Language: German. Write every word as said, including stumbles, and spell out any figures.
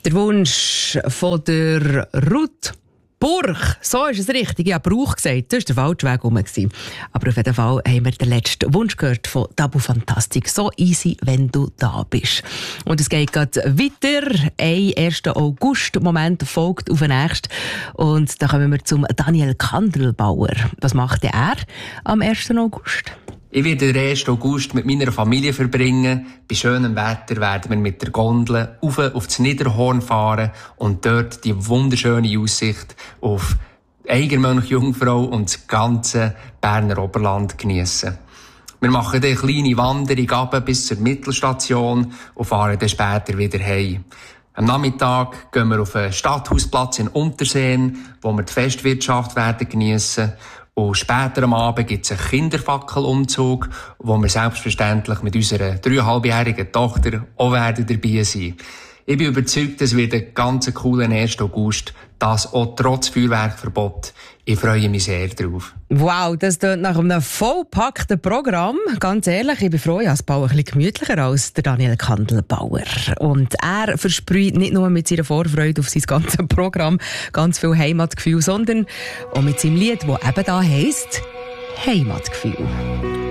Der Wunsch von der Ruth Burg, so ist es richtig. Ich habe Brauch gesagt, das war der falsche Weg herum. Aber auf jeden Fall haben wir den letzten Wunsch gehört von Tabu Fantastik. So easy, wenn du da bist. Und es geht gerade weiter. Ein erster August-Moment folgt auf den nächsten. Und da kommen wir zum Daniel Kandelbauer. Was macht er am ersten August? Ich werde den ersten August mit meiner Familie verbringen. Bei schönem Wetter werden wir mit der Gondel auf das Niederhorn fahren und dort die wunderschöne Aussicht auf Eigermönch, Jungfrau und das ganze Berner Oberland geniessen. Wir machen dann eine kleine Wanderung runter bis zur Mittelstation und fahren dann später wieder heim. Am Nachmittag gehen wir auf den Stadthausplatz in Unterseen, wo wir die Festwirtschaft werden geniessen. Und später am Abend gibt es einen Kinderfackelumzug, wo wir selbstverständlich mit unserer dreieinhalbjährigen Tochter auch werden dabei sein. Ich bin überzeugt, es wird ein ganz cooler erster August, das auch trotz Feuerwerkverbot. Ich freue mich sehr drauf. Wow, das klingt nach einem vollpackten Programm. Ganz ehrlich, ich bin froh, ich habe es ein bisschen gemütlicher als der Daniel Kandelbauer. Und er versprüht nicht nur mit seiner Vorfreude auf sein ganzes Programm ganz viel Heimatgefühl, sondern auch mit seinem Lied, das eben da heisst Heimatgefühl.